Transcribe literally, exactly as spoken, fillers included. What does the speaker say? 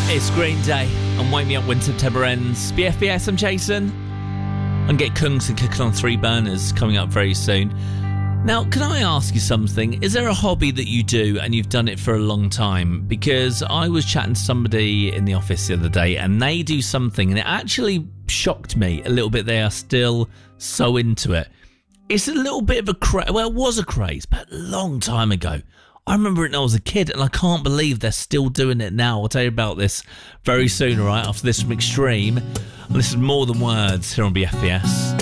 It's Green Day and Wake Me Up When September Ends. B F B S, I'm Jason. And Get Kungs and Cooking on Three Burners coming up very soon. Now, can I ask you something? Is there a hobby that you do and you've done it for a long time? Because I was chatting to somebody in the office the other day and they do something and it actually shocked me a little bit. They are still so into it. It's a little bit of a craze. Well, it was a craze, but a long time ago. I remember it when I was a kid, and I can't believe they're still doing it now. I'll tell you about this very soon, all right, after this from Extreme. And this is More Than Words here on B F B S.